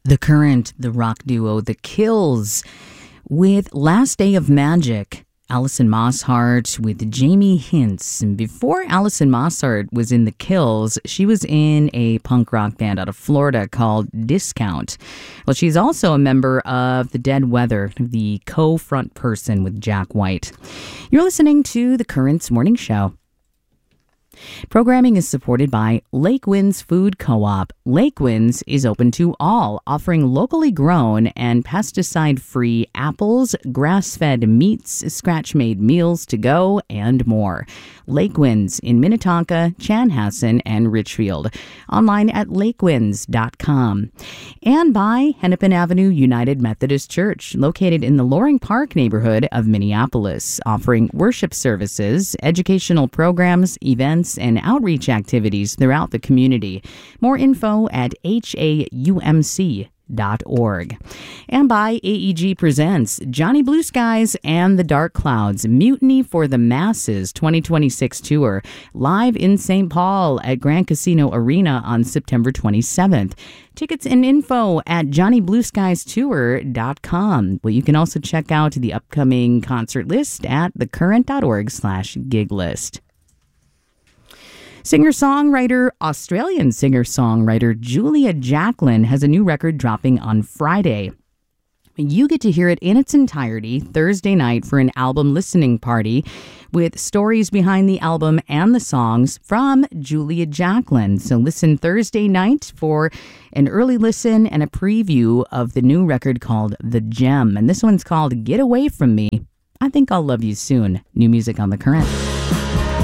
The Current, the rock duo The Kills, with Last Day of Magic. Alison Mosshart with Jamie Hintz. And before Alison Mosshart was in The Kills, she was in a punk rock band out of Florida called Discount. Well, she's also a member of The Dead Weather, the co-front person with Jack White. You're listening to The Current's Morning Show. Programming is supported by Lake Winds Food Co-op. Lake Winds is open to all, offering locally grown and pesticide-free apples, grass-fed meats, scratch-made meals to go, and more. Lake Winds in Minnetonka, Chanhassen, and Richfield. Online at lakewinds.com. And by Hennepin Avenue United Methodist Church, located in the Loring Park neighborhood of Minneapolis, offering worship services, educational programs, events, and outreach activities throughout the community. More info at haumc.org. And by AEG Presents Johnny Blue Skies and the Dark Clouds Mutiny for the Masses 2026 tour, live in St. Paul at Grand Casino Arena on September 27th. Tickets and info at johnnyblueskiestour.com. Well, you can also check out the upcoming concert list at thecurrent.org/gig list. Australian singer-songwriter Julia Jacklin has a new record dropping on Friday. You get to hear it in its entirety Thursday night for an album listening party with stories behind the album and the songs from Julia Jacklin. So listen Thursday night for an early listen and a preview of the new record called The Gem. And this one's called Get Away From Me. I Think I'll Love You Soon. New music on The Current.